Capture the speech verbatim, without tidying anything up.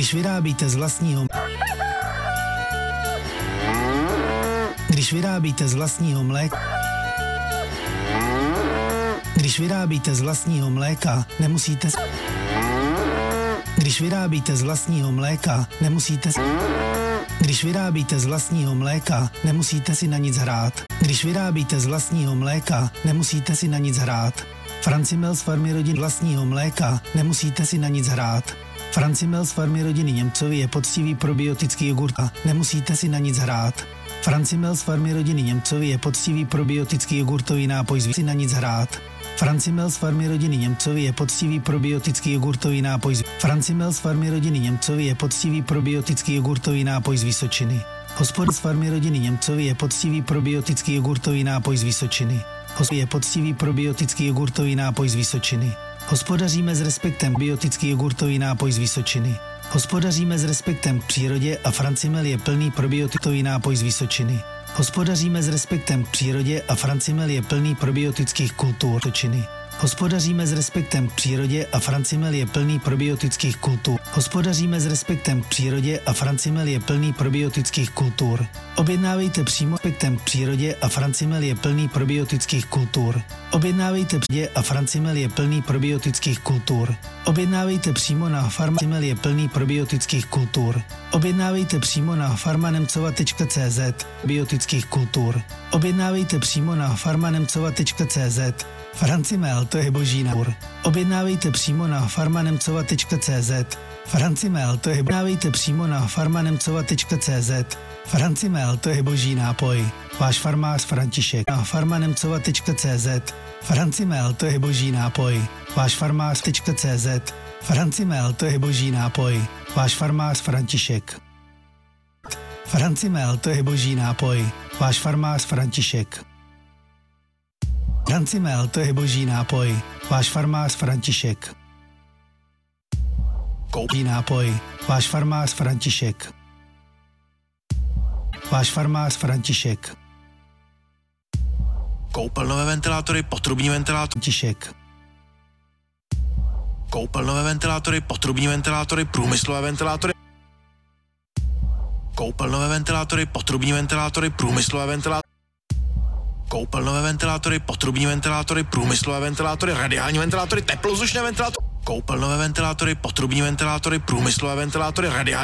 Když vyrábíte z vlastního Když vyrábíte z vlastního mléka Když vyrábíte z vlastního mléka, nemusíte Když vyrábíte z vlastního mléka, nemusíte Když vyrábíte z vlastního mléka, nemusíte si na nic hrát. Když vyrábíte z vlastního mléka, nemusíte si na nic hrát. Francimel z farmy rodin vlastního mléka, nemusíte si na nic hrát. Francimel z farmy rodiny Němcovi je poctivý probiotický jogurt a nemusíte si na nic hrát. Francimel z farmy rodiny Němcovi je poctivý probiotický jogurtový nápoj z si na nic hrát. Francimel z farmy rodiny Němcovi je poctivý probiotický jogurtový nápoj z Francimel z farmy rodiny Němcovi je poctivý probiotický jogurtový nápoj z Vysočiny. Hospoda z farmy rodiny Němcovi je poctivý probiotický jogurtový nápoj z Vysočiny. Hospoda je poctivý probiotický jogurtový nápoj z Vysočiny. Hospodaříme s respektem biotický jogurtový nápoj z Vysočiny. Hospodaříme s respektem k přírodě a Francimel je plný probiotikový nápoj z Vysočiny. Hospodaříme s respektem k přírodě a Francimel je plný probiotických kultur Vysočiny. Hospodaříme s respektem k přírodě a Francimel je plný probiotických kultur. Hospodaříme s respektem k přírodě a Francimel je plný probiotických kultur. Objednávejte přímo respektem k přírodě a Francimel je plný probiotických kultur. Objednávejte přírodě a Francimel je plný probiotických kultur. Objednávejte přímo na Farmacimel je plný probiotických kultur. Objednávejte přímo na farmanemcova tečka cé zet biotických kultur. Objednávejte přímo na farmanemcova tečka cé zet. Francimel, to je boží nápor. Objednávejte přímo na farmanemcova tečka cé zet. Francimel, to je objednávejte přímo na farmanemcova tečka cé zet. Francimel, to je boží nápoj. Váš farmář František na farmanemcova tečka cé zet. Francimel, to je boží nápoj. Váš farmář tečka cé zet. Francimel, to je boží nápoj. Váš farmář František. Francimel, to je boží nápoj. Váš farmář František. Francimel, to je boží nápoj. Váš farmář František. Boží nápoj. Váš farmář František. Váš farmář František. Koupelnové ventilátory, potrubní ventilátory. František. Koupelnové ventilátory, potrubní ventilátory, průmyslové ventilátory. Koupelnové ventilátory, potrubní ventilátory, průmyslové ventilátory. Koupelnové ventilátory, potrubní ventilátory, průmyslové ventilátory, radiální ventilátory, teplozdušné ventilátory. Koupelnové ventilátory, potrubní ventilátory, průmyslové ventilátory, radiální